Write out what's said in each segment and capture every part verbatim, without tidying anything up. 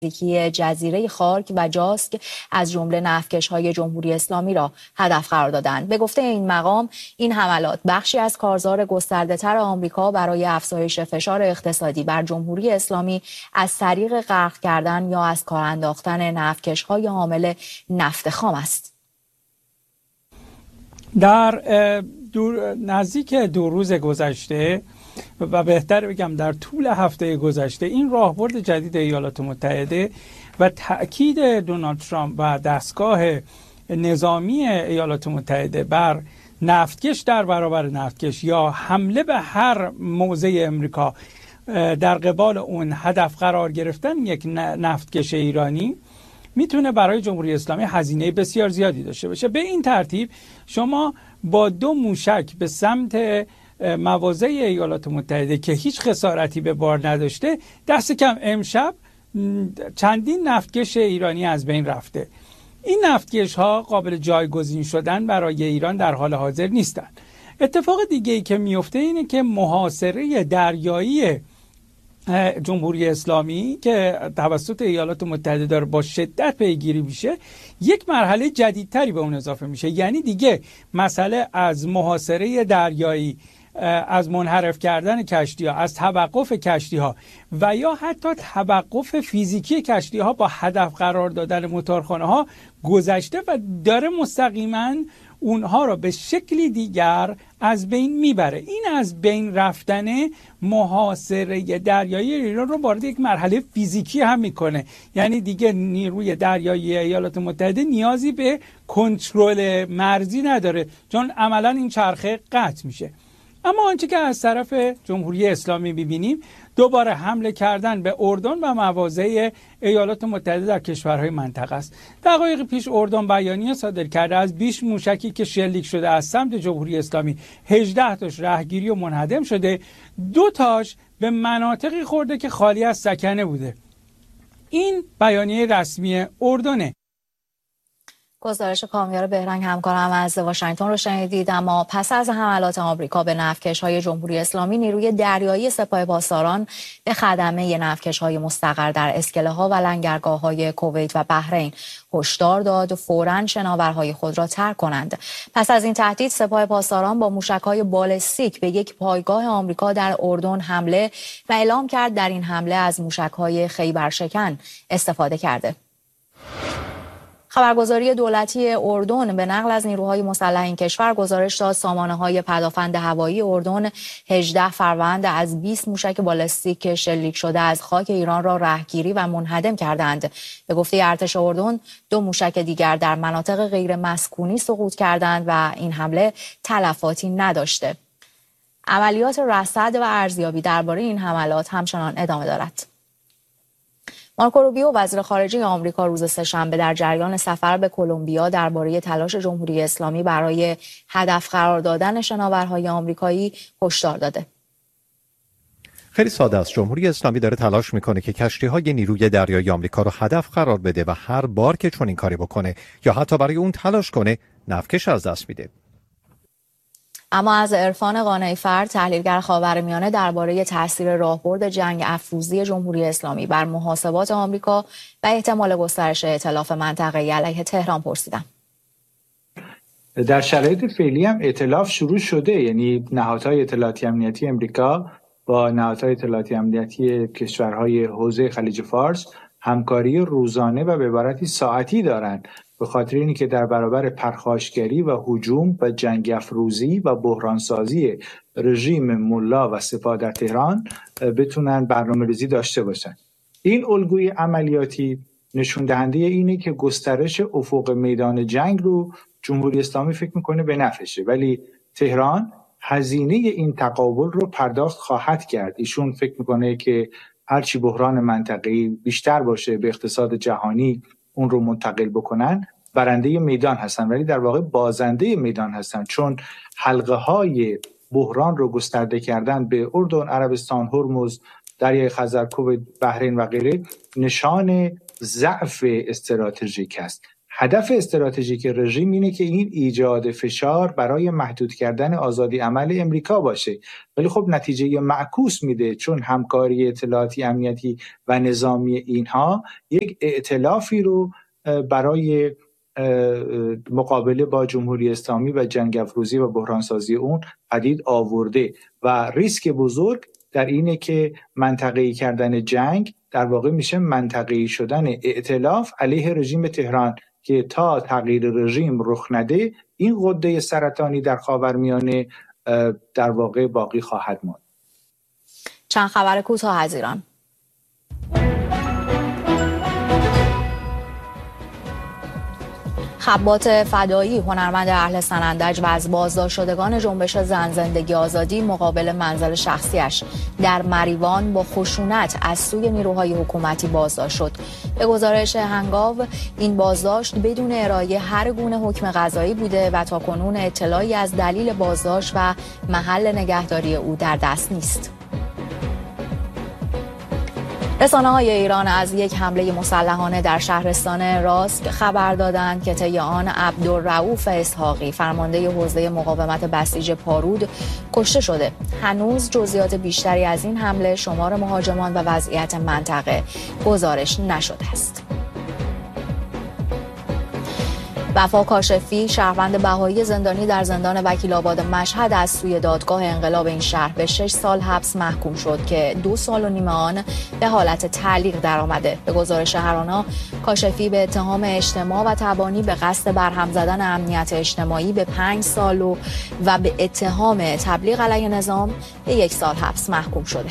نزدیکی جزیره خارک و جاسک از جمله نفتکش‌های جمهوری اسلامی را هدف قرار دادند. به گفته این مقام این حملات بخشی از کارزار گسترده‌تر آمریکا برای افزایش فشار اقتصادی بر جمهوری اسلامی از طریق غرق کردن یا از کار انداختن نفتکش‌های حامل نفت خام است. در دور نزدیک دو روز گذشته و بهتر بگم در طول هفته گذشته این راهبرد جدید ایالات متحده و تأکید دونالد ترامپ و دستگاه نظامی ایالات متحده بر نفتکش در برابر نفتکش یا حمله به هر موضع امریکا در قبال اون هدف قرار گرفتن یک نفتکش ایرانی میتونه برای جمهوری اسلامی هزینه بسیار زیادی داشته باشه. به این ترتیب شما با دو موشک به سمت مواضع ایالات متحده که هیچ خسارتی به بار نداشته، دست کم امشب چندین نفتکش ایرانی از بین رفته. این نفتکش ها قابل جایگزین شدن برای ایران در حال حاضر نیستند. اتفاق دیگه ای که میفته اینه که محاصره دریایی جمهوری اسلامی که توسط ایالات متحده داره با شدت پیگیری میشه، یک مرحله جدیدتری به اون اضافه میشه. یعنی دیگه مسئله از محاصره دریایی، از منحرف کردن کشتی ها، از توقف کشتی ها و یا حتی توقف فیزیکی کشتی ها با هدف قرار دادن موتورخانه ها گذشته و داره مستقیما اونها را به شکلی دیگر از بین میبره. این از بین رفتن محاصره دریایی ایران رو وارد یک مرحله فیزیکی هم میکنه. یعنی دیگه نیروی دریایی ایالات متحده نیازی به کنترل مرزی نداره، چون عملا این چرخه قطع میشه. اما آنچه که از طرف جمهوری اسلامی می‌بینیم دوباره حمله کردن به اردن و مواضع ایالات متحده در کشورهای منطقه است. دقایق پیش اردن بیانیه صادر کرده از بیست موشکی که شلیک شده از سمت جمهوری اسلامی، هجده تاش رهگیری و منهدم شده، دو تاش به مناطقی خورده که خالی از سکنه بوده. این بیانیه رسمی اردنه. گزارش کامیار بهرنگ همکارم از واشنگتن رو شنیدید. اما پس از حملات آمریکا به نفتکش‌های جمهوری اسلامی، نیروی دریایی سپاه پاسداران به خدمه نفتکش‌های مستقر در اسکله‌ها و لنگرگاه‌های کویت و بحرین هشدار داد فوراً شناورهای خود را ترک کنند. پس از این تهدید، سپاه پاسداران با موشک‌های بالستیک به یک پایگاه آمریکا در اردن حمله و اعلام کرد در این حمله از موشک‌های خیبرشکن استفاده کرده. خبرگزاری دولتی اردن به نقل از نیروهای مسلح این کشور گزارش داد سامانه‌های پدافند هوایی اردن هجده فروند از بیست موشک بالستیک شلیک شده از خاک ایران را رهگیری و منهدم کردند. به گفته ارتش اردن، دو موشک دیگر در مناطق غیر مسکونی سقوط کردند و این حمله تلفاتی نداشته. عملیات رصد و ارزیابی درباره این حملات همچنان ادامه دارد. مارکو روبیو وزیر خارجه آمریکا روز سه‌شنبه در جریان سفر به کلمبیا درباره تلاش جمهوری اسلامی برای هدف قرار دادن شناورهای آمریکایی هشدار داده. خیلی ساده است. جمهوری اسلامی داره تلاش میکنه که کشتی‌های نیروی دریایی آمریکا رو هدف قرار بده و هر بار که چنین کاری بکنه یا حتی برای اون تلاش کنه، نفتکش از دست میده. اما از عرفان قانع‌فر، تحلیلگر خاورمیانه، درباره تاثیر راهبرد جنگ افروزی جمهوری اسلامی بر محاسبات آمریکا و احتمال گسترش ائتلاف منطقه‌ای علیه تهران پرسیدم. در شرایط فعلی هم ائتلاف شروع شده، یعنی نهادهای اطلاعاتی امنیتی امریکا با نهادهای اطلاعاتی امنیتی کشورهای حوزه خلیج فارس همکاری روزانه و به عبارتی ساعتی دارند، به خاطر اینی که در برابر پرخاشگری و هجوم و جنگ افروزی و بحرانسازی رژیم ملا و سپاه در تهران بتونن برنامه‌ریزی داشته باشن. این الگوی عملیاتی نشون دهنده اینه که گسترش افق میدان جنگ رو جمهوری اسلامی فکر میکنه به نفعشه، ولی تهران هزینه این تقابل رو پرداخت خواهد کرد. ایشون فکر میکنه که هرچی بحران منطقه‌ای بیشتر باشه به اقتصاد جهانی اون رو منتقل بکنن، برنده میدان هستن، ولی در واقع بازنده میدان هستن، چون حلقه های بحران رو گسترده کردن به اردن، عربستان، هرمز، دریای خزر، کویت، بحرین و غیره نشان ضعف استراتژیک است. هدف استراتژیک رژیم اینه که این ایجاد فشار برای محدود کردن آزادی عمل امریکا باشه، ولی خب نتیجه معکوس میده، چون همکاری اطلاعاتی امنیتی و نظامی اینها یک ائتلافی رو برای مقابله با جمهوری اسلامی و جنگ افروزی و بحرانسازی اون پدید آورده و ریسک بزرگ در اینه که منطقه‌ای کردن جنگ در واقع میشه منطقه‌ای شدن ائتلاف علیه رژیم تهران که تا تغییر رژیم رخ نده این غده سرطانی در خاورمیانه در واقع باقی خواهد ماند. چند خبر کوتاه از ایران. خبات فدایی، هنرمند اهل سنندج و از بازداشت شدگان جنبش زن زندگی آزادی مقابل منزل شخصیش در مریوان با خشونت از سوی نیروهای حکومتی بازداشت شد. به گزارش هنگاو این بازداشت بدون ارائه هر گونه حکم قضایی بوده و تاکنون اطلاعی از دلیل بازداشت و محل نگهداری او در دست نیست. رسانه‌های ایران از یک حمله مسلحانه در شهرستان راسک خبر دادند که طی آن عبدالرؤوف اسحاقی فرمانده حوزه مقاومت بسیج پارود کشته شده. هنوز جزئیات بیشتری از این حمله، شمار مهاجمان و وضعیت منطقه گزارش نشده است. وفا کاشفی، شهروند بهایی زندانی در زندان وکیل‌آباد مشهد، از سوی دادگاه انقلاب این شهر به شش سال حبس محکوم شد که دو سال و نیم آن به حالت تعلیق درآمده. به گزارش هرانا، کاشفی به اتهام اجتماع و تبانی به قصد برهم زدن امنیت اجتماعی به پنج سال و, و به اتهام تبلیغ علیه نظام به یک سال حبس محکوم شده.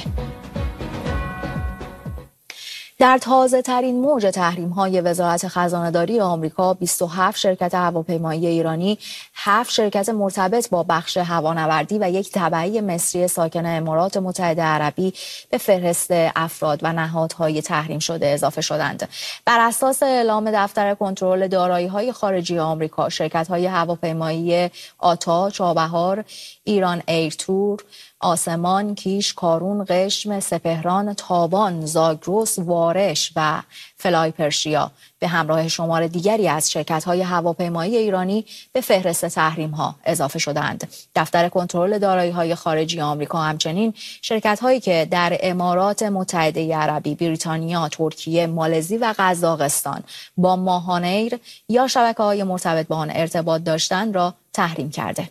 در تازه ترین موج تحریم های وزارت خزانه‌داری آمریکا، بیست و هفت شرکت هواپیمایی ایرانی، هفت شرکت مرتبط با بخش هوانوردی و یک تبعی مصری ساکن امارات متحده عربی به فهرست افراد و نهادهای تحریم شده اضافه شدند. بر اساس اعلام دفتر کنترل دارایی‌های خارجی آمریکا، شرکت‌های هواپیمایی آتا، چابهار، ایران ایرتور، آسمان، کیش، کارون، قشم، سپهران، تابان، زاگرس، وارش و فلای پرشیا به همراه شمار دیگری از شرکت‌های هواپیمایی ایرانی به فهرست تحریم‌ها اضافه شدند. دفتر کنترل دارایی‌های خارجی آمریکا همچنین شرکت‌هایی که در امارات متحده عربی، بریتانیا، ترکیه، مالزی و قزاقستان با ماهانیر یا شبکه‌های مرتبط با آن ارتباط داشتند را تحریم کرده.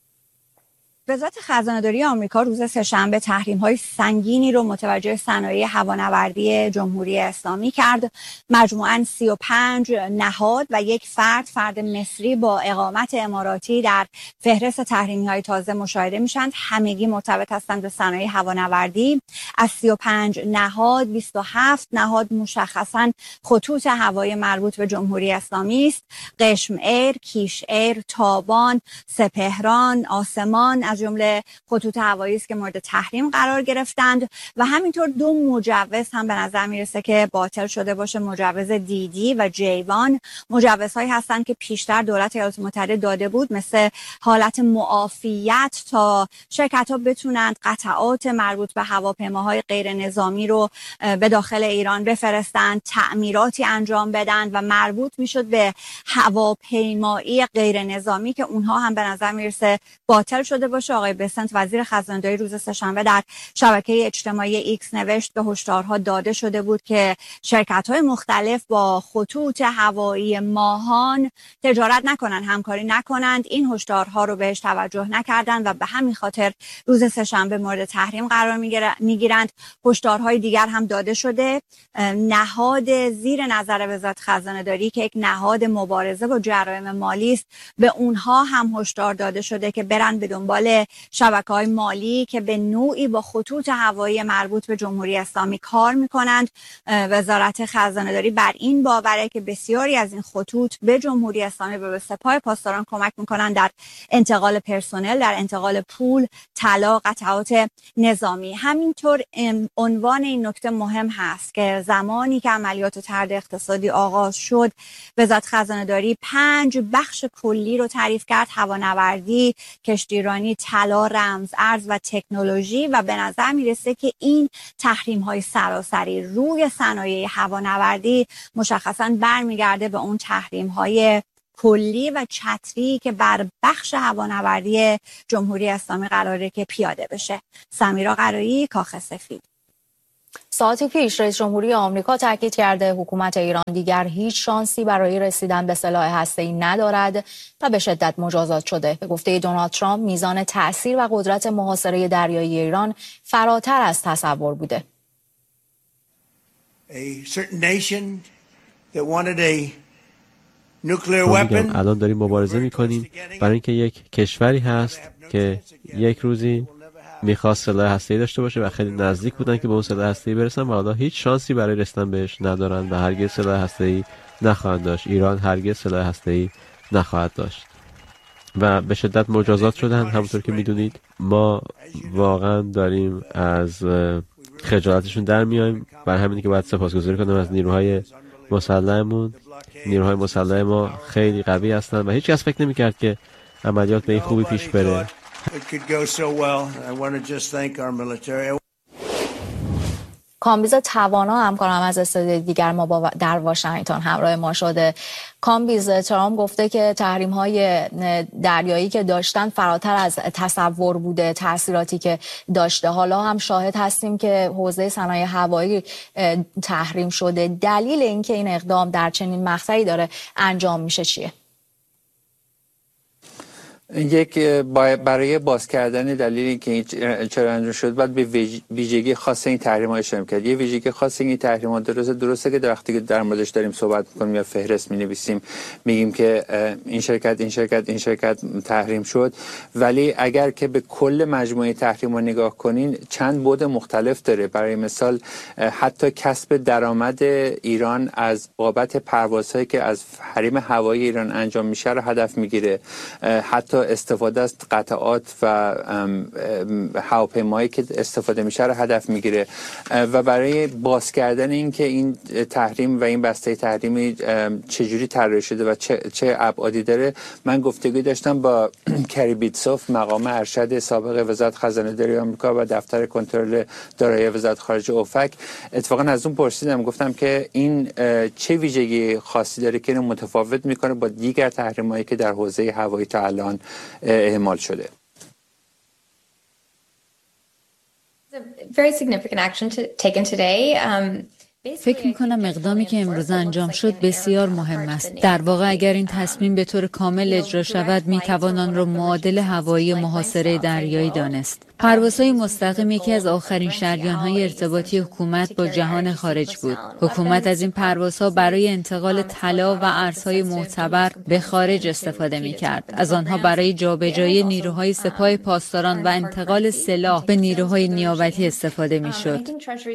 وزارت خزانه‌داری آمریکا روز سه‌شنبه تحریم‌های سنگینی رو متوجه صنایع هوانوردی جمهوری اسلامی کرد. مجموعاً سی و پنج نهاد و یک فرد فرد مصری با اقامت اماراتی در فهرست تحریمی‌های تازه مشاهده میشن. همگی مرتبط هستند به صنایع هوانوردی. از سی و پنج نهاد، بیست و هفت نهاد مشخصاً خطوط هوایی مربوط به جمهوری اسلامی است. قشم ایر، کیش ایر، تابان، سپهران، آسمان از جمله خطوط هوایی است که مورد تحریم قرار گرفتند و همینطور دو مجوز هم به نظر میرسه که باطل شده باشه. مجوز دیدی و جیوان مجوزهایی هستند که پیشتر دولت ایالات متحده داده بود، مثل حالت معافیت تا شرکت‌ها بتونند قطعات مربوط به هواپیماهای غیر نظامی رو به داخل ایران بفرستند، تعمیراتی انجام بدن و مربوط میشد به هواپیمایی غیر نظامی که اونها هم به نظر میرسه باطل شده باشه. آقای بسنت وزیر خزانه‌داری روز سه‌شنبه در شبکه اجتماعی ایکس نوشت به هشدارها داده شده بود که شرکت‌های مختلف با خطوط هوایی ماهان تجارت نکنند، همکاری نکنند. این هشدارها رو بهش توجه نکردند و به همین خاطر روز سه‌شنبه مورد تحریم قرار میگیرند. هشدارهای دیگر هم داده شده. نهاد زیر نظر وزارت خزانه‌داری که یک نهاد مبارزه با جرایم مالی است، به اونها هم هشدار داده شده که برن به دنبال شبکه‌های مالی که به نوعی با خطوط هوایی مربوط به جمهوری اسلامی کار می‌کنند. وزارت خزانه‌داری بر این باوره که بسیاری از این خطوط به جمهوری اسلامی و به سپاه پاسداران کمک می‌کنند در انتقال پرسنل، در انتقال پول، طلا، قطعات نظامی. همینطور عنوان این نکته مهم هست که زمانی که عملیات طرد اقتصادی آغاز شد، وزارت خزانه‌داری پنج بخش کلی رو تعریف کرد: هوانوردی، کشتیرانی، طلا، رمز ارز و تکنولوژی و به نظر میرسه که این تحریم های سراسری روی صنایع هوانوردی مشخصاً برمیگرده به اون تحریم های کلی و چتری که بر بخش هوانوردی جمهوری اسلامی قراره که پیاده بشه. سمیرا قرایی، کاخ سفید. ساعتی پیش رئیس جمهوری آمریکا تاکید کرده حکومت ایران دیگر هیچ شانسی برای رسیدن به سلاح هسته‌ای ندارد و به شدت مجازات شده. به گفته دونالد ترامپ میزان تأثیر و قدرت محاصره دریایی ایران فراتر از تصور بوده. ما میگم الان داریم مبارزه میکنیم برای اینکه یک کشوری هست که یک روزی میخواست سلاح هسته‌ای داشته باشه و خیلی نزدیک بودن که به اون سلاح هسته‌ای برسن و حالا هیچ شانسی برای رسیدن بهش ندارن و هرگز سلاح هسته‌ای نخواهند داشت. ایران هرگز سلاح هسته‌ای نخواهد داشت و به شدت مجازات شدن. همونطور که میدونید ما واقعا داریم از خجالتشون در میایم. بر همینی که باید سپاسگزاری کنم از نیروهای مسلحمون. نیروهای مسلح ما خیلی قوی هستند و هیچ کس فکر نمی‌کرد که عملیات به این خوبی پیش بره. کامبیز توانا همکارم از استودیو دیگر ما با در واشنگتن همراه ما شده. کامبیز، ترامپ گفته که تحریم‌های دریایی که داشتن فراتر از تصور بوده، تأثیراتی که داشته. حالا هم شاهد هستیم که حوزه صنایع هوایی تحریم شده. دلیل اینکه این اقدام در چنین مقطعی داره انجام میشه چیه؟ یک برای باز کردن دلیلی که این چرا انجام شد باید به ویژگی خاص این تحریم ها اشاره کرد. یه ویژگی خاص این تحریم ها درسته درسته که در وقتی که در موردش داریم صحبت می‌کنیم یا فهرست می‌نویسیم میگیم که این شرکت این شرکت این شرکت تحریم شد، ولی اگر که به کل مجموعه تحریم ها نگاه کنین چند بعد مختلف داره. برای مثال حتی کسب درآمد ایران از بابت پروازهایی که از حریم هوایی ایران انجام میشه رو هدف میگیره. حتی استفاده از قطعات و هواپیمایی که استفاده میشه رو هدف میگیره و برای باز کردن این که این تحریم و این بسته تحریمی چجوری طراحی شده و چه چه ابعادی داره، من گفتگوی داشتم با کری بیتسوف، مقام ارشد سابق وزارت خزانه داری آمریکا و دفتر کنترل دارایی وزارت خارجه اوفک. اتفاقا از اون پرسیدم، گفتم که این چه ویژگی خاصی داره که اینو متفاوت میکنه با دیگر تحریمایی که در حوزه هوایی تا الان اعمال شده. Very significant action to, taken today. Um, فکر میکنم اقدامی که امروز انجام شد بسیار مهم است. در واقع اگر این تصمیم به طور کامل اجرا شود میتوان آن را معادل هوایی محاصره دریایی دانست. پروازهای مستقیم یکی از آخرین شریان‌های ارتباطی حکومت با جهان خارج بود. حکومت از این پروازها برای انتقال طلا و ارزهای معتبر به خارج استفاده می‌کرد. از آنها برای جابجایی نیروهای سپاه پاسداران و انتقال سلاح به نیروهای نیابتی استفاده می‌شد.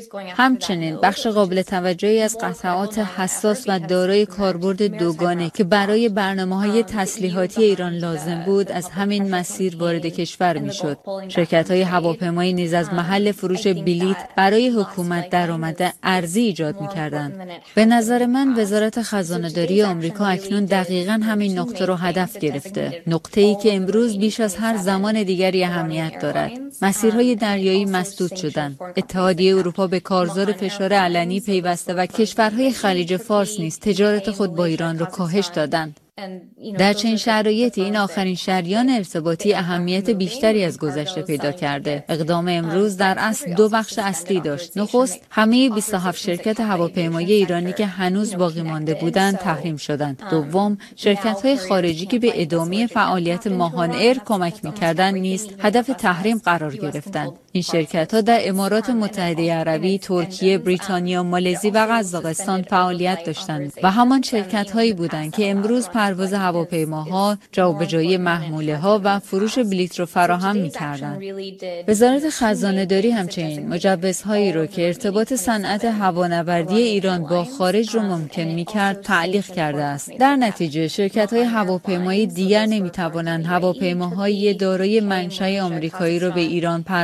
همچنین بخش قابل توجهی از قطعات حساس و دارای کاربرد دوگانه که برای برنامه‌های تسلیحاتی ایران لازم بود از همین مسیر وارد کشور می‌شد. شرکت‌های هواپیمایی نیز از محل فروش بلیط برای حکومت درآمد ارزی ایجاد می‌کردند. به نظر من وزارت خزانه‌داری آمریکا اکنون دقیقاً همین نقطه رو هدف گرفته. نقطه‌ای که امروز بیش از هر زمان دیگری اهمیت دارد. مسیرهای دریایی مسدود شدند. اتحادیه اروپا به کارزار فشار علنی پیوسته و کشورهای خلیج فارس نیز تجارت خود با ایران را کاهش دادند. در چنین شرایطی این آخرین شریان ارتباطی اهمیت بیشتری از گذشته پیدا کرده. اقدام امروز در اصل دو بخش اصلی داشت. نخست، همه بیست و هفت شرکت هواپیمایی ایرانی که هنوز باقی مانده بودند تحریم شدند. دوم، شرکت‌های خارجی که به ادامه فعالیت ماهان ایر کمک می‌کردند نیز هدف تحریم قرار گرفتند. این شرکت‌ها در امارات متحده عربی، ترکیه، بریتانیا، مالزی و قزاقستان فعالیت داشتند و همان شرکت‌هایی بودند که امروز پرواز هواپیماها، جابجایی محموله‌ها و فروش بلیط را فراهم می‌کردند. وزارت خزانه‌داری همچنین مجوزهایی را که ارتباط صنعت هوانوردی ایران با خارج را ممکن می‌کرد تعلیق کرده است. در نتیجه شرکت‌های هواپیمایی دیگر نمی‌توانند هواپیماهای دارای منشأ آمریکایی را به ایران پرواز دهند.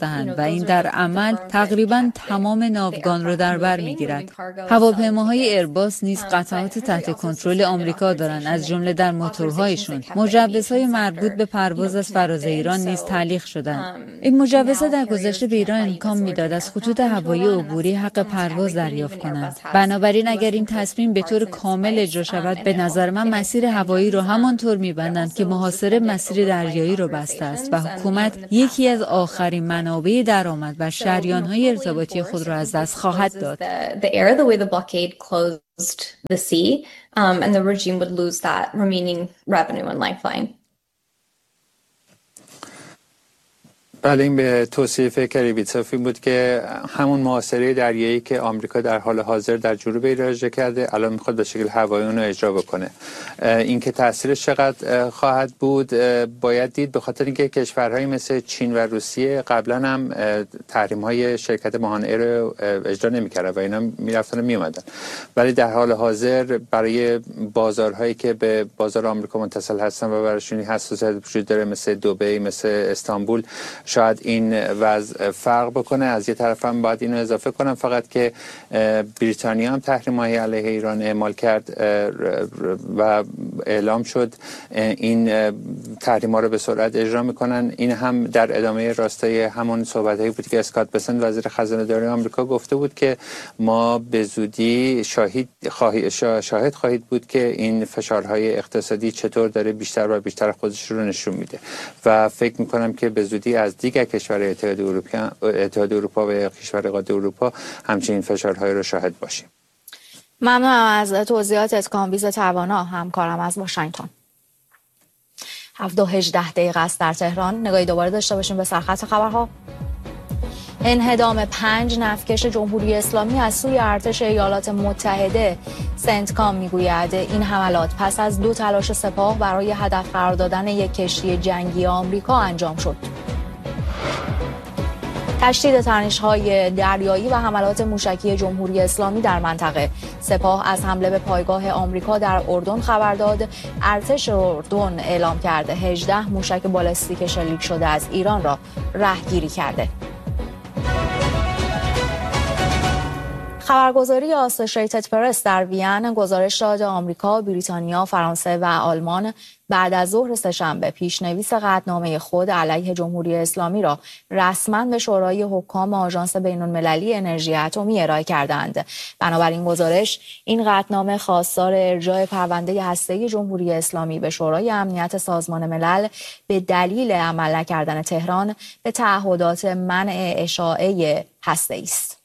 دهند و این در عمل تقریبا تمام ناوگان را در بر میگیرد. هواپیماهای ایرباس نیز قطعات تحت کنترل آمریکا دارند، از جمله در موتورهایشون. مجوزهای مربوط به پرواز از فراز ایران نیز تعلیق شدند. این مجوزها در گذشته به ایران امکان میداد از خطوط هوایی عبوری حق پرواز دریافت کنند. بنابراین اگر این تصمیم به طور کامل اجرا شود، به نظر من مسیر هوایی رو همانطور میبندند که محاصره مسیر دریایی رو بسته است و حکومت یکی از آخرین منابع درآمد و شریان‌های ارتباطی خود را از دست خواهد داد. بله، این به توصیف کریویتسوف بود که همون محاصره دریایی که آمریکا در حال حاضر در جنوب ایران اجرا کرده الان میخواد به شکل هوایی اون رو اجرا بکنه. این که تاثیرش چقدر خواهد بود باید دید، به خاطر اینکه کشورهایی مثل چین و روسیه قبلا هم تحریم های شرکت ماهان ایر رو اجرا نمیکردن و اینا میرفتن و میومدن، ولی در حال حاضر برای بازارهایی که به بازار آمریکا متصل هستن و براشون حساسیت وجود داره، مثل دبی، مثل استانبول، شاید این وضع فرق بکنه. از یه طرف هم باید اینو اضافه کنم فقط که بریتانیا هم تحریم‌های علیه ایران اعمال کرد و اعلام شد این تحریم‌ها رو به سرعت اجرا میکنن. این هم در ادامه راستای همون صحبتایی بود که اسکات بسنت وزیر خزانه داری آمریکا گفته بود که ما به زودی شاهد خواهی شاهد خواهید بود که این فشارهای اقتصادی چطور داره بیشتر و بیشتر خودش رو نشون میده و فکر میکنم که به زودی از دیگر کشورهای اتحاد اروپا اتحاد اروپا و کشورهای قاره اروپا همچنین فشارهای رو شاهد باشیم. ممنونم از توضیحاتت کامبیز توانا، همکارم از واشنگتن. هفت و هجده دقیقه است در تهران. نگاهی دوباره داشته باشیم به سرخط خبرها. انهدام پنج نفتکش جمهوری اسلامی از سوی ارتش ایالات متحده. سنتکام میگوید این حملات پس از دو تلاش سپاه برای هدف قرار دادن یک کشتی جنگی آمریکا انجام شد. تشدید تنش‌های دریایی و حملات موشکی جمهوری اسلامی در منطقه. سپاه از حمله به پایگاه آمریکا در اردن خبر داد. ارتش اردن اعلام کرده هجده موشک بالستیک شلیک شده از ایران را رهگیری کرده. خبرگزاری آسوشیتد پرس در وین گزارش داد آمریکا، بریتانیا، فرانسه و آلمان بعد از ظهر سه‌شنبه پیشنویس قطعنامه خود علیه جمهوری اسلامی را رسما به شورای حکام آژانس بین‌المللی انرژی اتمی ارائه کردند. بنابراین گزارش این قطعنامه خواستار ارجاع پرونده هسته‌ای جمهوری اسلامی به شورای امنیت سازمان ملل به دلیل عمل نکردن تهران به تعهدات منع اشاعه هسته‌ای است.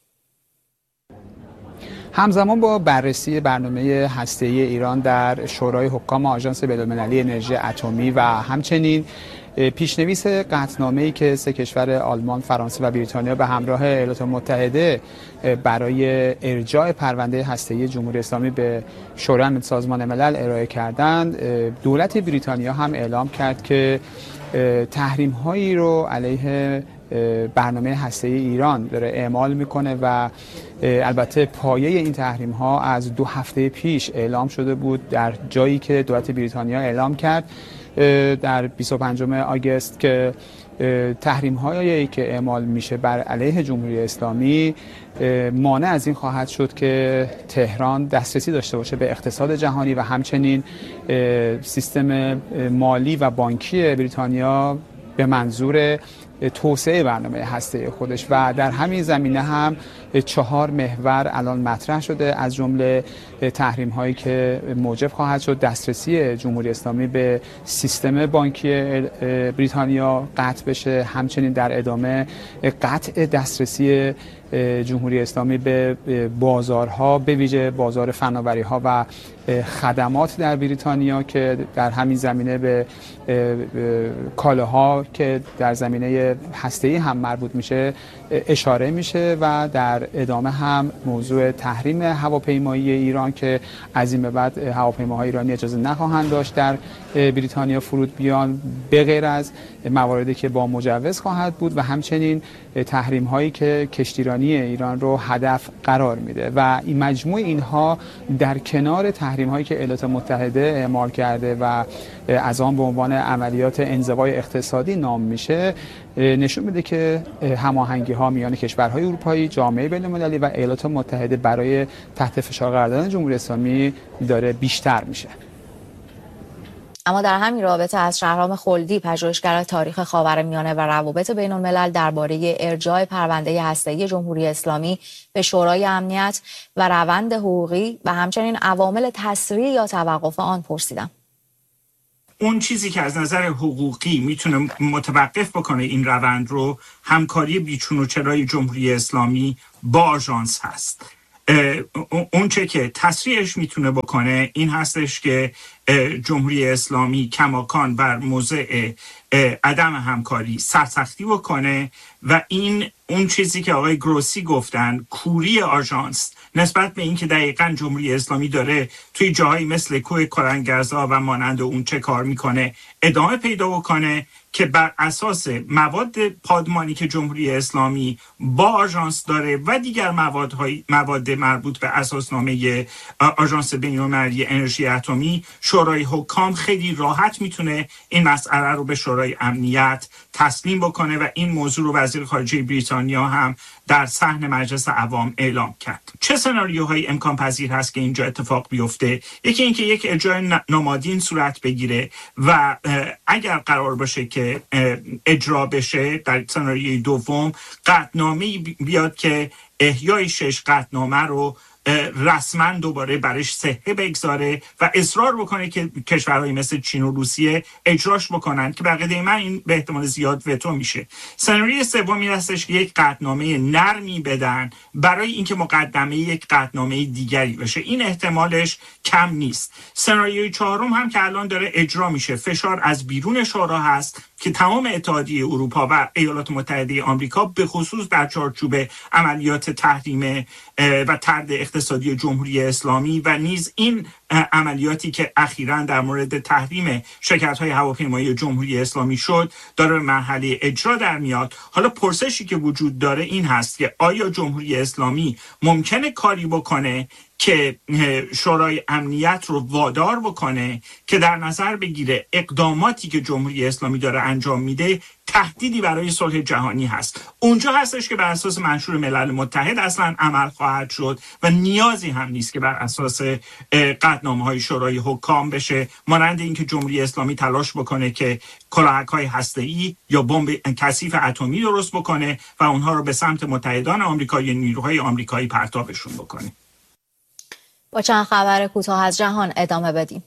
همزمان با بررسی برنامه هسته‌ای ایران در شورای حکام آژانس بین‌المللی انرژی اتمی و همچنین پیشنویس قطعنامه‌ای که سه کشور آلمان، فرانسه و بریتانیا به همراه ایالات متحده برای ارجاع پرونده هسته‌ای جمهوری اسلامی به شورای امنیت سازمان ملل ارائه کردند، دولت بریتانیا هم اعلام کرد که تحریم‌هایی رو علیه برنامه هسته‌ای ایران داره اعمال میکنه و البته پایه این تحریم ها از دو هفته پیش اعلام شده بود، در جایی که دولت بریتانیا اعلام کرد در بیست و پنجم آگوست که تحریم هایی که اعمال میشه بر علیه جمهوری اسلامی مانع از این خواهد شد که تهران دسترسی داشته باشه به اقتصاد جهانی و همچنین سیستم مالی و بانکی بریتانیا به منظور توسعه برنامه هسته خودش. و در همین زمینه هم چهار محور الان مطرح شده، از جمله تحریم هایی که موجب خواهد شد دسترسی جمهوری اسلامی به سیستم بانکی بریتانیا قطع بشه، همچنین در ادامه قطع دسترسی جمهوری اسلامی به بازارها، به ویژه بازار فناوری ها و خدمات در بریتانیا که در همین زمینه به کالاها که در زمینه هسته‌ای هم مربوط میشه اشاره میشه و در ادامه هم موضوع تحریم هواپیمایی ایران که از این به بعد هواپیماهای ایرانی اجازه نخواهند داشت در بریتانیا فرود بیان به غیر از مواردی که با مجوز خواهد بود و همچنین تحریم هایی که کشتیرانی ایران رو هدف قرار میده و این مجموع اینها در کنار تحریم هایی که ایالات متحده اعمال کرده و از آن به عنوان عملیات انزوای اقتصادی نام میشه نشون میده که هماهنگی ها میان کشورهای اروپایی، جامعه بین‌المللی و ایالات متحده برای تحت فشار قرار دادن جمهوری اسلامی داره بیشتر میشه. اما در همین رابطه از شهرام خلدی، پژوهشگر تاریخ خاورمیانه و روابط بین الملل، درباره ارجاع پرونده هسته‌ای جمهوری اسلامی به شورای امنیت و روند حقوقی و همچنین عوامل تسریع یا توقف آن پرسیدم. اون چیزی که از نظر حقوقی میتونه متوقف بکنه این روند رو، همکاری بیچون و چرای جمهوری اسلامی با آژانس هست. اون چه که تسریعش میتونه بکنه این هستش که جمهوری اسلامی کماکان بر موضع عدم همکاری سرسختی بکنه و این اون چیزی که آقای گروسی گفتن، کوری آژانس نسبت به اینکه دقیقاً جمهوری اسلامی داره توی جاهایی مثل کوه کرنگرزا و مانند اون چه کار میکنه ادامه پیدا بکنه که بر اساس مواد پادمانی که جمهوری اسلامی با آژانس داره و دیگر موادهای مواد مربوط به اساسنامه آژانس بین‌المللی انرژی اتمی، شورای حکام خیلی راحت میتونه این مسئله رو به شورای امنیت تسلیم بکنه و این موضوع رو وزیر خارجه بریتانیا هم در صحن مجلس عوام اعلام کرد. چه سناریوهایی امکان پذیر هست که اینجا اتفاق بیفته؟ یکی اینکه یک اجرای نمادین صورت بگیره و اگر قرار باشه که اجرا بشه در سناریوی دوم قطعنامه‌ای بیاد که احیای شش قطعنامه رو رسما دوباره برش صحه بگذاره و اصرار بکنه که کشورهای مثل چین و روسیه اجراش بکنن که بقیده من این به احتمال زیاد وتو میشه. سناریوی سومی هستش که یک قطعنامه نرمی بدن برای اینکه مقدمه یک قطعنامه دیگری بشه. این احتمالش کم نیست. سناریوی چهارم هم که الان داره اجرا میشه، فشار از بیرون شورا هست که تمام اتحادیه اروپا و ایالات متحده آمریکا به خصوص در چارچوب عملیات تحریم و طرد اقتصادی جمهوری اسلامی و نیز این عملیاتی که اخیراً در مورد تحریم شرکت‌های هواپیمایی جمهوری اسلامی شد داره به مرحله اجرا در میاد. حالا پرسشی که وجود داره این هست که آیا جمهوری اسلامی ممکنه کاری بکنه که شورای امنیت رو وادار بکنه که در نظر بگیره اقداماتی که جمهوری اسلامی داره انجام میده تهدیدی برای صلح جهانی هست. اونجا هستش که بر اساس منشور ملل متحد اصلا عمل خواهد شد و نیازی هم نیست که بر اساس قطعنامه‌های شورای حکام بشه، مانند اینکه جمهوری اسلامی تلاش بکنه که کلاهک‌های هسته‌ای یا بمب کثیف اتمی درست بکنه و اونها رو به سمت متحدان آمریکایی، نیروهای آمریکایی پرتابشون بکنه. با چند خبر کوتاه از جهان ادامه بدیم.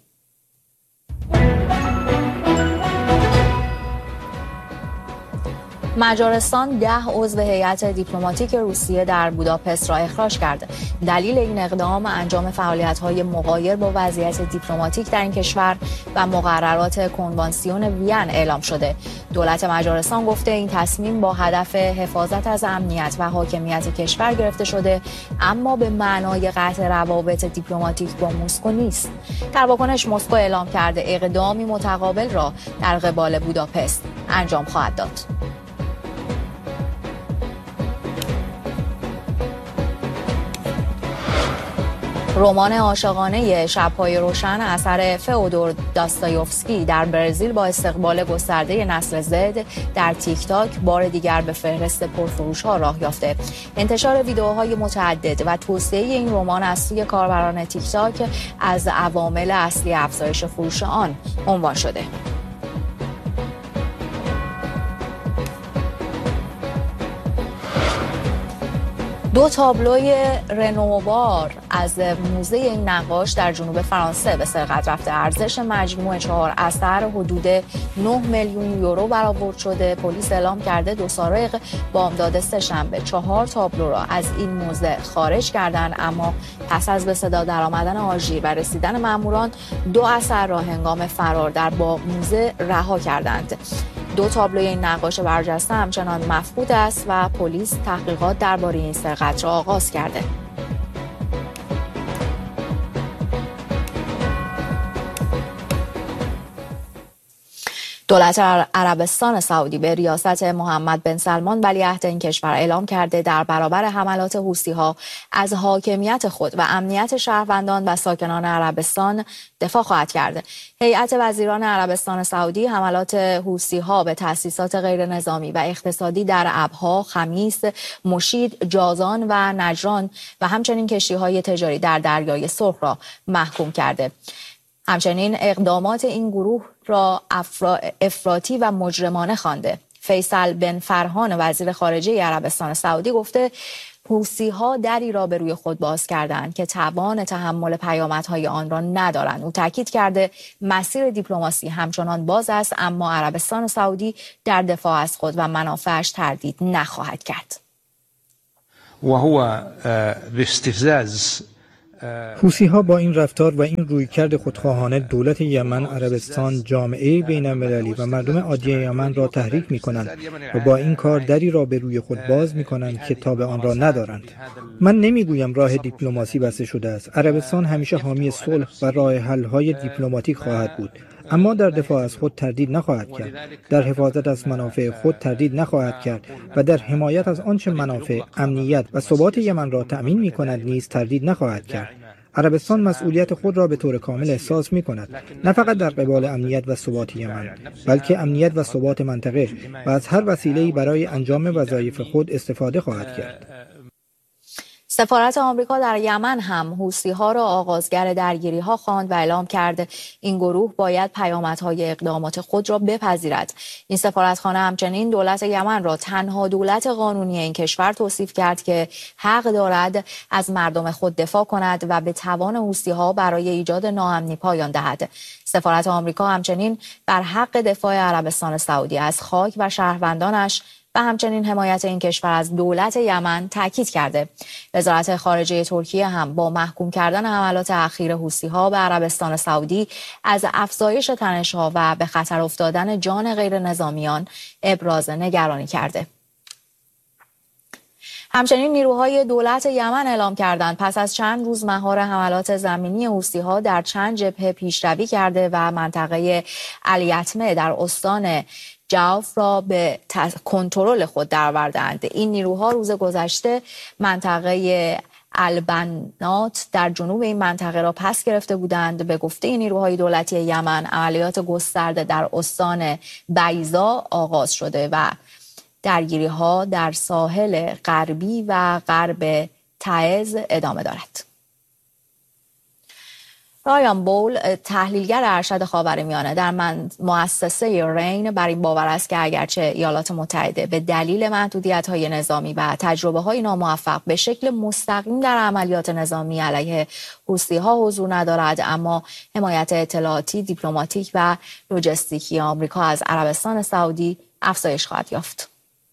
مجارستان ده عضو هیئت دیپلماتیک روسیه در بوداپست را اخراج کرده. دلیل این اقدام انجام فعالیت‌های مغایر با وضعیت دیپلماتیک در این کشور و مقررات کنوانسیون وین اعلام شده. دولت مجارستان گفته این تصمیم با هدف حفاظت از امنیت و حاکمیت کشور گرفته شده، اما به معنای قطع روابط دیپلماتیک با مسکو نیست. در واکنش مسکو اعلام کرده اقدامی متقابل را در قبال بوداپست انجام خواهد داد. رمان عاشقانه شب‌های روشن اثر فئودور داستایوفسکی در برزیل با استقبال گسترده نسل زد در تیک تاک بار دیگر به فهرست پرفروش‌ها راه یافته. انتشار ویدیوهای متعدد و توسعه این رمان از سوی کاربران تیک تاک از عوامل اصلی افزایش فروش آن عنوان شده. دو تابلوی رنوبار از موزه این نقاش در جنوب فرانسه به سرقت رفته. ارزش مجموع چهار اثر حدود نه میلیون یورو برآورد شده. پلیس اعلام کرده دو سارق بامداد سه‌شنبه چهار تابلو را از این موزه خارج کردند، اما پس از به صدا درآمدن آژیر و رسیدن ماموران دو اثر را هنگام فرار در باغ موزه رها کردند. دو تابلوی این نقاش برجسته همچنان مفقود است و پلیس تحقیقات درباره این سرقت را آغاز کرده. دولت عربستان سعودی به ریاست محمد بن سلمان ولیعهد این کشور اعلام کرده در برابر حملات حوثی‌ها از حاکمیت خود و امنیت شهروندان و ساکنان عربستان دفاع خواهد کرد. هیئت وزیران عربستان سعودی حملات حوثی‌ها به تأسیسات غیر نظامی و اقتصادی در ابها، خمیس، مشید، جازان و نجران و همچنین کشتی‌های تجاری در دریای سرخ را محکوم کرده. همچنین اقدامات این گروه را افرا... افراطی و مجرمانه خوانده. فیصل بن فرهان وزیر خارجه عربستان سعودی گفته حوثی‌ها دری را به روی خود باز کردند که توان تحمل پیامدهای آن را ندارند. او تاکید کرده مسیر دیپلماسی همچنان باز است، اما عربستان سعودی در دفاع از خود و منافعش تردید نخواهد کرد. و هو باستفزاز حوثی‌ها با این رفتار و این رویکرد خودخواهانه دولت یمن، عربستان، جامعه بین‌المللی و مردم عادی یمن را تحریک می‌کنند و با این کار دری را به روی خود باز می‌کنند که تاب آن را ندارند. من نمی‌گویم راه دیپلماسی بسته شده است. عربستان همیشه حامی صلح و راه حل‌های دیپلماتیک خواهد بود، اما در دفاع از خود تردید نخواهد کرد، در حفاظت از منافع خود تردید نخواهد کرد و در حمایت از آنچه منافع، امنیت و ثبات یمن را تأمین می‌کند نیز تردید نخواهد کرد. عربستان مسئولیت خود را به طور کامل احساس می‌کند، نه فقط در قبال امنیت و ثبات یمن، بلکه امنیت و ثبات منطقه و از هر وسیله‌ای برای انجام وظایف خود استفاده خواهد کرد. سفارت آمریکا در یمن هم حوثی‌ها را آغازگر درگیری‌ها خواند و اعلام کرد این گروه باید پیامدهای اقدامات خود را بپذیرد. این سفارتخانه همچنین دولت یمن را تنها دولت قانونی این کشور توصیف کرد که حق دارد از مردم خود دفاع کند و به توان حوثی‌ها برای ایجاد ناامنی پایان دهد. سفارت آمریکا همچنین بر حق دفاع عربستان سعودی از خاک و شهروندانش و همچنین حمایت این کشور از دولت یمن تاکید کرده. وزارت خارجه ترکیه هم با محکوم کردن حملات اخیر حوثی‌ها به عربستان سعودی از افزایش تنش‌ها و به خطر افتادن جان غیر نظامیان ابراز نگرانی کرده. همچنین نیروهای دولت یمن اعلام کردند پس از چند روز مهار حملات زمینی حوثی‌ها در چند جبهه پیشروی کرده و منطقه الیتمه در استان جوف را به کنترل خود درآوردند. این نیروها روز گذشته منطقه البنات در جنوب این منطقه را پس گرفته بودند. به گفته نیروهای دولتی یمن عملیات گسترده در استان بیضا آغاز شده و درگیری‌ها در ساحل غربی و غرب تعز ادامه دارد. رایان بول تحلیلگر ارشد خاورمیانه در مؤسسه رین بر این باور است که اگرچه ایالات متحده به دلیل محدودیت‌های نظامی و تجربه‌های ناموفق به شکل مستقیم در عملیات نظامی علیه حوثی‌ها حضور ندارد، اما حمایت اطلاعاتی، دیپلماتیک و لوجستیکی آمریکا از عربستان سعودی افزایش خواهد یافت.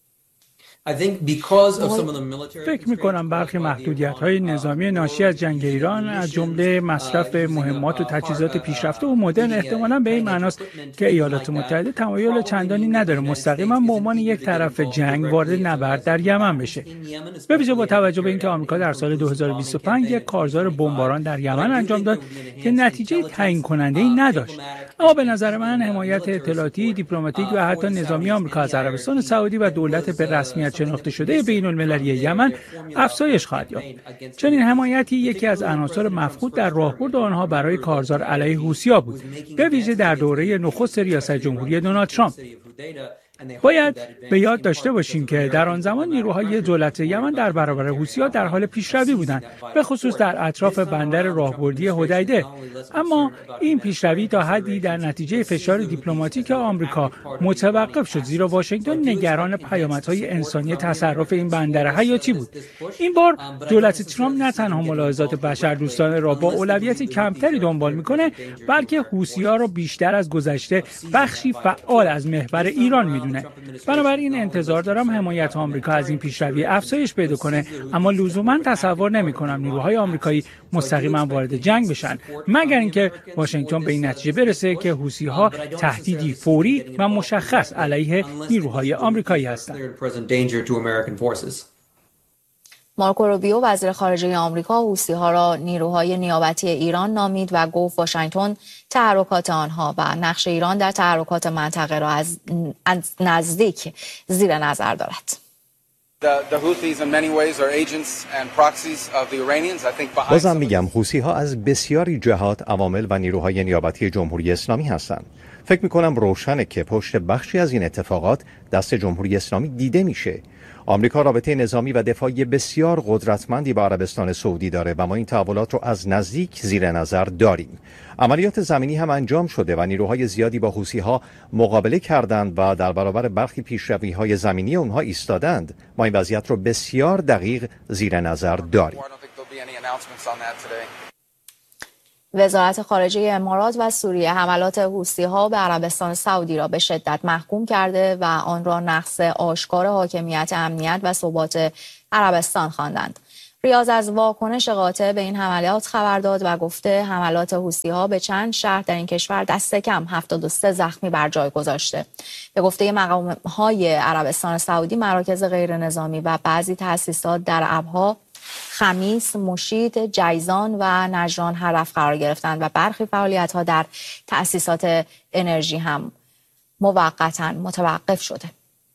فکر می‌کنم برخی محدودیت‌های نظامی ناشی از جنگ ایران از جمله مصرف مهمات و تجهیزات پیشرفته و مدرن احتمالاً به این معناست که ایالات متحده تمایل چندانی نداره مستقیما به عنوان یک طرف جنگ وارد نبرد در یمن بشه. به ویژه با توجه به اینکه آمریکا در سال دو هزار و بیست و پنج یک کارزار بمباران در یمن انجام داد که نتیجه تعیین کننده‌ای نداشت. اما به نظر من حمایت اطلاعاتی، دیپلماتیک و حتی نظامی آمریکا از عربستان سعودی و دولت به رسمیت شناخته شده بین المللی یمن افزایش خواهد یافت. چنین حمایتی یکی از عناصر مفقود در راهبرد آنها برای کارزار علیه حوثی‌ها بود، به ویژه در دوره نخست ریاست جمهوری دونالد ترامپ. باید به یاد داشته باشیم که در آن زمان نیروهای دولت یمن در برابر حوثی‌ها در حال پیشروی بودند، به خصوص در اطراف بندر راهبردی حدیده. اما این پیشروی تا حدی در نتیجه فشار دیپلماتیک آمریکا متوقف شد، زیرا واشنگتن نگران پیامدهای انسانی تصرف این بندر حیاتی بود. این بار دولت ترامپ نه تنها ملاحظات بشردوستانه را با اولویت کمتری دنبال می‌کنه، بلکه حوثی‌ها را بیشتر از گذشته بخشی فعال از محور ایران می‌دونه. بنابراین انتظار دارم حمایت آمریکا از این پیشروی افزایش پیدا کنه، اما لزوما تصور نمی‌کنم نیروهای آمریکایی مستقیما وارد جنگ بشن، مگر اینکه واشنگتن به این نتیجه برسه که حوثی‌ها تهدیدی فوری و مشخص علیه نیروهای آمریکایی هستند. مارکو روبیو وزیر خارجه آمریکا حوثی‌ها را نیروهای نیابتی ایران نامید و گفت واشنگتن تحرکات آنها و نقش ایران در تحرکات منطقه را از نزدیک زیر نظر دارد. بازم میگم حوثی‌ها از بسیاری جهات عوامل و نیروهای نیابتی جمهوری اسلامی هستند. فکر میکنم روشنه که پشت بخشی از این اتفاقات دست جمهوری اسلامی دیده میشه. آمریکا رابطه نظامی و دفاعی بسیار قدرتمندی با عربستان سعودی داره و ما این تحولات رو از نزدیک زیر نظر داریم. عملیات زمینی هم انجام شده و نیروهای زیادی با حوثی‌ها مقابله کردند و در برابر برخی پیشروی‌های زمینی اونها ایستادند. ما این وضعیت رو بسیار دقیق زیر نظر داریم. وزارت خارجه امارات و سوریه حملات حوثی‌ها به عربستان سعودی را به شدت محکوم کرده و آن را نقض آشکار حاکمیت، امنیت و ثبات عربستان خواندند. ریاض از واکنش قاطع به این حملات خبر داد و گفته حملات حوثی‌ها به چند شهر در این کشور دست کم هفتاد و سه زخمی بر جای گذاشته. به گفته مقام‌های عربستان سعودی، مراکز غیرنظامی و بعضی تأسیسات در ابها، خمیس، مشید، جیزان و نجران هدف قرار گرفتند و برخی فعالیت‌ها در تأسیسات انرژی هم موقتاً متوقف شده.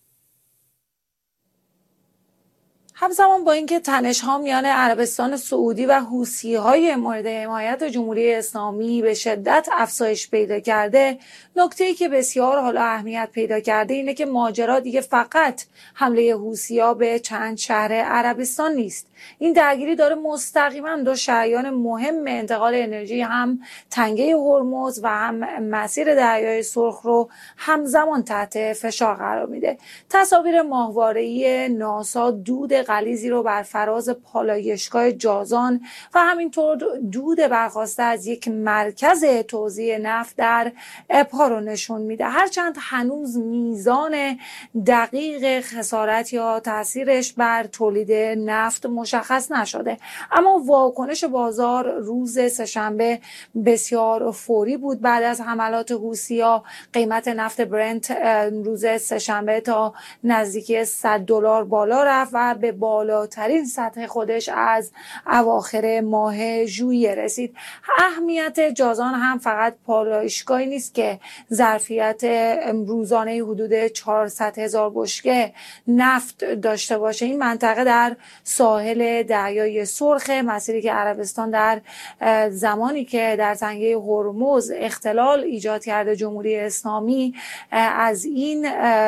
همزمان با اینکه تنش‌ها میان عربستان سعودی و حوثی‌های مورد حمایت جمهوری اسلامی به شدت افزایش پیدا کرده، نکته‌ای که بسیار حالا اهمیت پیدا کرده اینه که ماجرا دیگه فقط حمله حوثی‌ها به چند شهر عربستان نیست. این درگیری داره مستقیما دو شریان مهم انتقال انرژی، هم تنگه هرمز و هم مسیر دریای سرخ رو همزمان تحت فشار قرار میده. تصاویر ماهواره‌ای ناسا دود غلیظی رو بر فراز پالایشگاه جازان و همینطور دود برخواسته از یک مرکز توزیع نفت در ابها رو نشون میده. هرچند هنوز میزان دقیق خسارت یا تاثیرش بر تولید نفت مشخص نشده، اما واکنش بازار روز سه‌شنبه بسیار فوری بود. بعد از حملات حوثی‌ها قیمت نفت برنت روز سه‌شنبه تا نزدیکی صد دلار بالا رفت و به بالاترین سطح خودش از اواخر ماه ژوئیه رسید. اهمیت جازان هم فقط پالایشگاهی نیست که ظرفیت روزانه حدود چهارصد هزار بشکه نفت داشته باشه. این منطقه در ساحل دریای سرخ، مسیری که عربستان در زمانی که در تنگه هرمز اختلال ایجاد کرده جمهوری اسلامی از این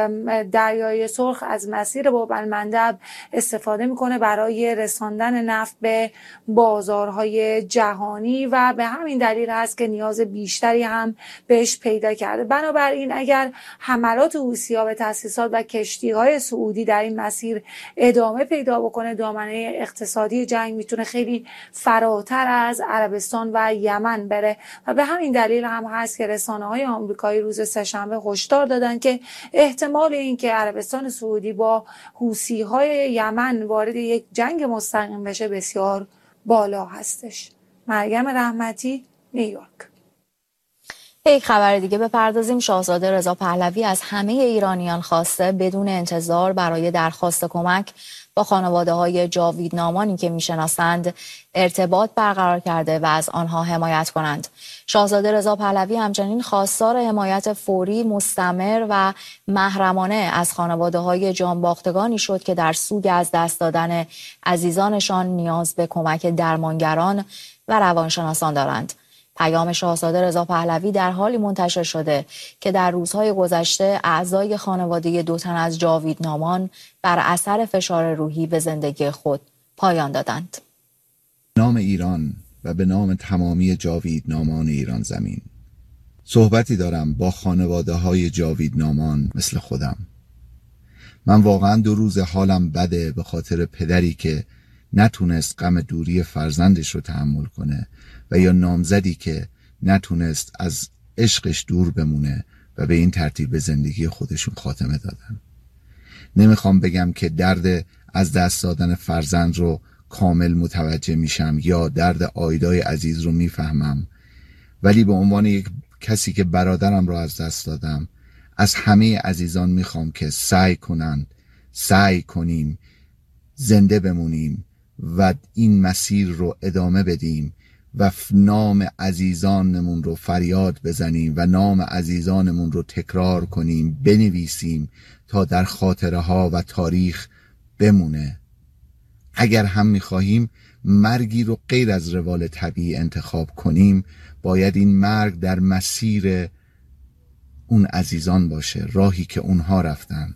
دریای سرخ، از مسیر باب المندب استفاده میکنه برای رساندن نفت به بازارهای جهانی و به همین دلیل هست که نیاز بیشتری هم بهش پیدا کرده. بنابراین اگر حملات حوثی‌ها به تأسیسات و کشتی‌های سعودی در این مسیر ادامه پیدا بکنه، دامنه اقتصادی جنگ میتونه خیلی فراتر از عربستان و یمن بره و به همین دلیل هم هست که رسانه‌های آمریکایی روز سه‌شنبه هشدار دادن که احتمال اینکه عربستان سعودی با حوثی‌های یمن وارد یک جنگ مستقیم بشه بسیار بالا هستش. مریم رحمتی، نیویورک. یک خبر دیگه بپردازیم. شاهزاده رضا پهلوی از همه ایرانیان خواسته بدون انتظار برای درخواست کمک با خانواده‌های جاویدنامانی که میشناسند ارتباط برقرار کرده و از آنها حمایت کنند. شاهزاده رضا پهلوی همچنین خواستار حمایت فوری، مستمر و محرمانه از خانواده‌های جانباختگانی شد که در سوگ از دست دادن عزیزانشان نیاز به کمک درمانگران و روانشناسان دارند. پیام شاهزاده رضا پهلوی در حالی منتشر شده که در روزهای گذشته اعضای خانواده دو تن از جاویدنامان بر اثر فشار روحی به زندگی خود پایان دادند. نام ایران و به نام تمامی جاویدنامان ایران زمین صحبتی دارم با خانواده های جاویدنامان مثل خودم. من واقعا دو روز حالم بده به خاطر پدری که نتونست غم دوری فرزندش رو تحمل کنه و یا نامزدی که نتونست از عشقش دور بمونه و به این ترتیب به زندگی خودشون خاتمه دادن. نمیخوام بگم که درد از دست دادن فرزند رو کامل متوجه میشم یا درد آیدای عزیز رو میفهمم، ولی به عنوان یک کسی که برادرم رو از دست دادم از همه عزیزان میخوام که سعی کنند، سعی کنیم زنده بمونیم و این مسیر رو ادامه بدیم و نام عزیزانمون رو فریاد بزنیم و نام عزیزانمون رو تکرار کنیم، بنویسیم تا در خاطره ها و تاریخ بمونه. اگر هم میخواهیم مرگی رو غیر از روال طبیعی انتخاب کنیم، باید این مرگ در مسیر اون عزیزان باشه، راهی که اونها رفتن.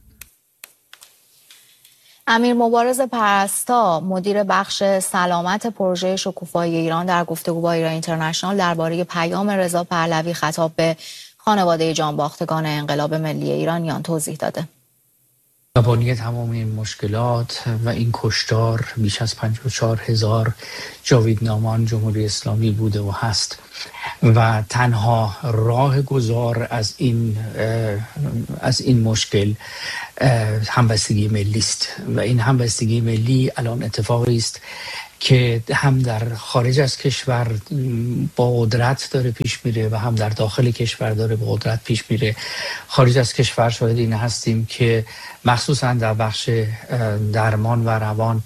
امیر مبارز پرستا، مدیر بخش سلامت پروژه شکوفایی ایران، در گفتگو با ایران اینترنشنال درباره پیام رضا پهلوی خطاب به خانواده جانباختگان انقلاب ملی ایرانیان توضیح داده. زبانی تمام این مشکلات و این کشتار بیش از پنجاه و چهار هزار جاویدنامان جمهوری اسلامی بوده و هست و تنها راه گذار از این از این مشکل همبستگی ملی است و این همبستگی ملی الان اتفاقی است که هم در خارج از کشور با قدرت داره پیش میره و هم در داخل کشور داره با قدرت پیش میره. خارج از کشور شاهد این هستیم که مخصوصا در بخش درمان و روان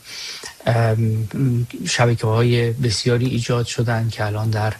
شبکه‌های بسیاری ایجاد شدن که الان در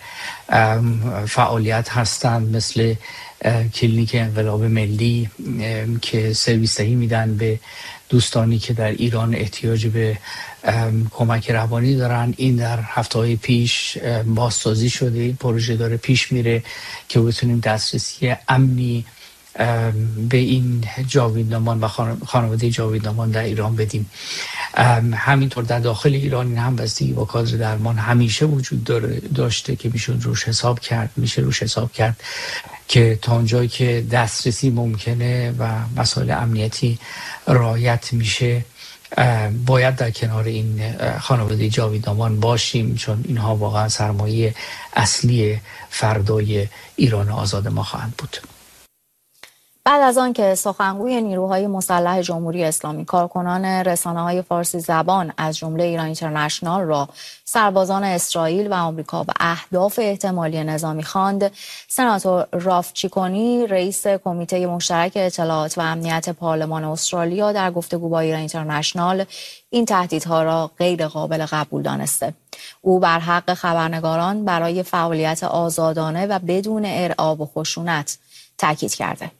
فعالیت هستند، مثل کلینیک انقلاب ملی که سرویس دهی میدن به دوستانی که در ایران احتیاج به کمک روانی دارن. این در هفته‌های پیش بازسازی شده، این پروژه داره پیش میره که بتونیم دسترسی امنی به این جاویدنامان و خانواده جاویدنامان در ایران بدیم. همینطور در داخل ایران این همبستگی با کادر درمان همیشه وجود داره داشته که میشه روش حساب کرد میشه روش حساب کرد که تا اونجایی که دسترسی ممکنه و مسائل امنیتی رعایت میشه باید در کنار این خانواده جاویدنامان باشیم، چون اینها واقعا سرمایه اصلی فردای ایران آزاد ما خواهند بود. بعد از آن که سخنگوی نیروهای مسلح جمهوری اسلامی کارکنان رسانه‌های فارسی زبان از جمله ایران اینترنشنال را سربازان اسرائیل و آمریکا و اهداف احتمالی نظامی خواند، سناتور راف چیکونی رئیس کمیته مشترک اطلاعات و امنیت پارلمان استرالیا در گفتگو با ایران اینترنشنال این تهدیدها را غیر قابل قبول دانسته. او بر حق خبرنگاران برای فعالیت آزادانه و بدون ارعاب و خشونت تاکید کرده.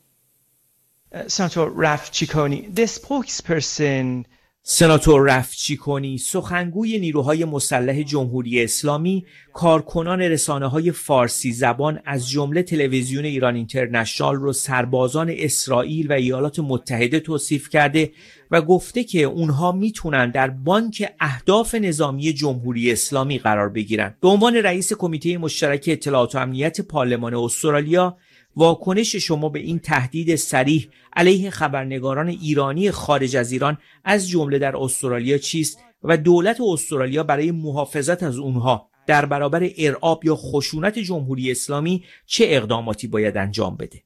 سناتور راف چیکونی، the spokesperson سناتور راف چیکونی، سخنگوی نیروهای مسلح جمهوری اسلامی، کارکنان رسانه‌های فارسی زبان از جمله تلویزیون ایران اینترنشنال رو سربازان اسرائیل و ایالات متحده توصیف کرده و گفته که اونها میتونن در بانک اهداف نظامی جمهوری اسلامی قرار بگیرن. به عنوان رئیس کمیته مشترک اطلاعات و امنیت پارلمان استرالیا، واکنش شما به این تهدید صریح علیه خبرنگاران ایرانی خارج از ایران از جمله در استرالیا چیست و دولت استرالیا برای محافظت از اونها در برابر ارعاب یا خشونت جمهوری اسلامی چه اقداماتی باید انجام بده؟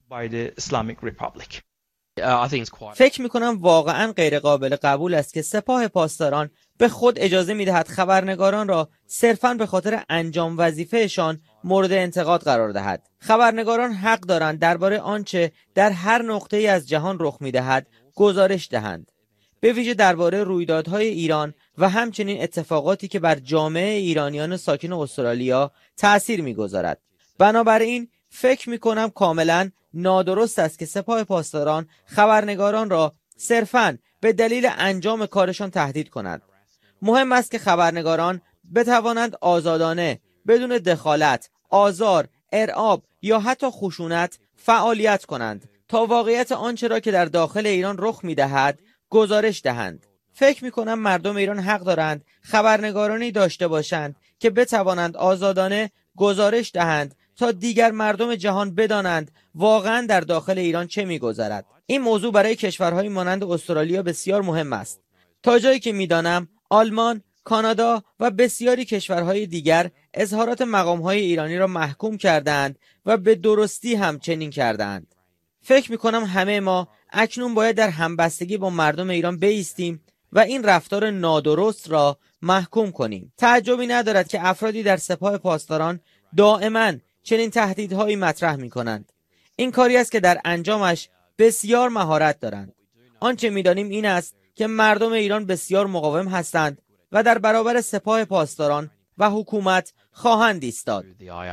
فکر میکنم واقعا غیر قابل قبول است که سپاه پاسداران به خود اجازه میدهد خبرنگاران را صرفاً به خاطر انجام وظیفهشان مورد انتقاد قرار دهد. خبرنگاران حق دارند درباره آنچه در هر نقطه‌ای از جهان رخ میدهد گزارش دهند، به ویژه درباره رویدادهای ایران و همچنین اتفاقاتی که بر جامعه ایرانیان ساکن استرالیا تأثیر میگذارد. بنابراین فکر میکنم کاملا نادرست است که سپاه پاسداران خبرنگاران را صرفاً به دلیل انجام کارشان تهدید کنند. مهم است که خبرنگاران بتوانند آزادانه، بدون دخالت، آزار، ارعاب یا حتی خشونت فعالیت کنند تا واقعیت آنچه را که در داخل ایران رخ می‌دهد گزارش دهند. فکر می‌کنم مردم ایران حق دارند خبرنگارانی داشته باشند که بتوانند آزادانه گزارش دهند تا دیگر مردم جهان بدانند واقعا در داخل ایران چه می‌گذرد. این موضوع برای کشورهای مانند استرالیا بسیار مهم است. تا جایی که می‌دانم آلمان، کانادا و بسیاری کشورهای دیگر اظهارات مقام‌های ایرانی را محکوم کردند و به درستی هم چنین کردند. فکر می‌کنم همه ما اکنون باید در همبستگی با مردم ایران بایستیم و این رفتار نادرست را محکوم کنیم. تعجبی ندارد که افرادی در سپاه پاسداران دائما چنین تهدیدهایی مطرح می‌کنند. این کاری است که در انجامش بسیار مهارت دارند. آنچه می‌دانیم این است که مردم ایران بسیار مقاوم هستند و در برابر سپاه پاسداران و حکومت خواهند ایستاد.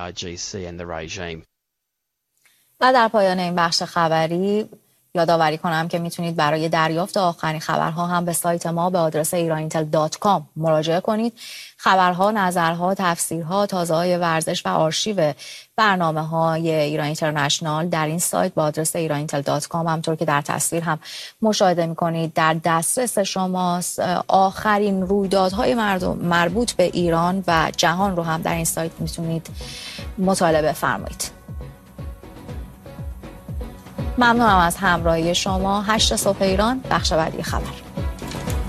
و در پایان این بخش خبری یادآوری کنم که میتونید برای دریافت آخرین خبرها هم به سایت ما به آدرس ایران اینتل دات کام مراجعه کنید. خبرها، نظرها، تفسیرها، تازه‌های ورزش و آرشیو برنامه‌های ایران اینترنشنال در این سایت با آدرس ایران اینتل دات کام همونطور که در تصویر هم مشاهده می‌کنید در دسترس شماست. آخرین رویدادهای مربوط به ایران و جهان رو هم در این سایت میتونید مطالعه بفرمایید. ممنونم از همراهی شما. هشت صبح ایران، بخش بعدی خبر.